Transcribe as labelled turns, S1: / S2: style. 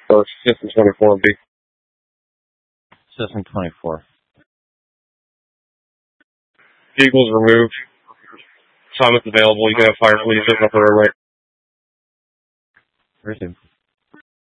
S1: Or System 24 would be.
S2: System 24.
S1: Vehicles removed. Time is available. You can have fire police up the roadway.
S2: Very soon.